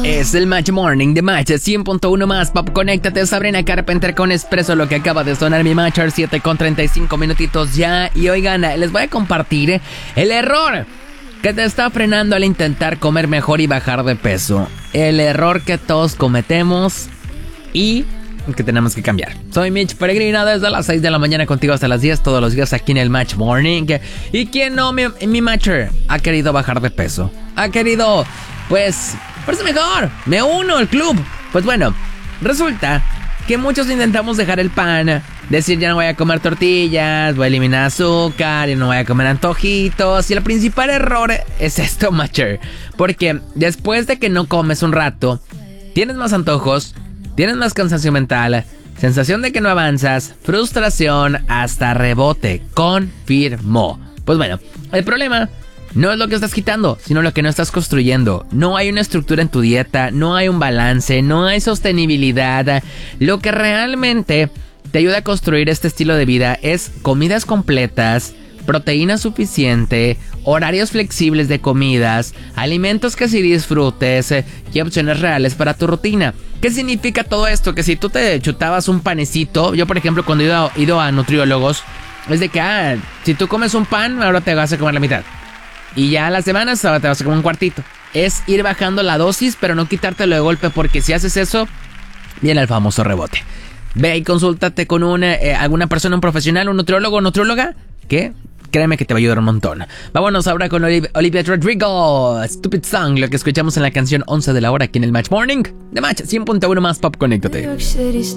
Es el Match Morning de Match 100.1 más Pop. Conéctate, Sabrina Carpenter con Espresso, lo que acaba de sonar mi Matcher 7 con 35 minutitos ya. Y oigan, les voy a compartir el error que te está frenando al intentar comer mejor y bajar de peso. El error que todos cometemos y que tenemos que cambiar. Soy Mitch Peregrino desde las 6 de la mañana contigo hasta las 10 todos los días aquí en el Match Morning. Y quien no, mi Matcher ha querido bajar de peso, ha querido, pues, parece mejor, me uno al club. Pues bueno, resulta que muchos intentamos dejar el pan, decir ya no voy a comer tortillas, voy a eliminar azúcar, ya no voy a comer antojitos. Y el principal error es esto, Matcher, porque después de que no comes un rato, tienes más antojos, tienes más cansancio mental, sensación de que no avanzas, frustración, hasta rebote. Confirmó. Pues bueno, el problema no es lo que estás quitando, sino lo que no estás construyendo. No hay una estructura en tu dieta, no hay un balance, no hay sostenibilidad. Lo que realmente te ayuda a construir este estilo de vida es comidas completas, proteína suficiente, horarios flexibles de comidas, alimentos que sí disfrutes y opciones reales para tu rutina. ¿Qué significa todo esto? Que si tú te chutabas un panecito, yo por ejemplo cuando he ido a nutriólogos, es de que si tú comes un pan, ahora te vas a comer la mitad. Y ya a las semanas ahora te vas a comer un cuartito. Es ir bajando la dosis, pero no quitártelo de golpe, porque si haces eso, viene el famoso rebote. Ve y consúltate con alguna persona, un profesional, un nutriólogo o nutrióloga, que créeme que te va a ayudar un montón. Vámonos ahora con Olivia Rodrigo, Stupid Song, lo que escuchamos en la canción 11 de la hora aquí en el Match Morning de Match 100.1 más Pop. Conéctate.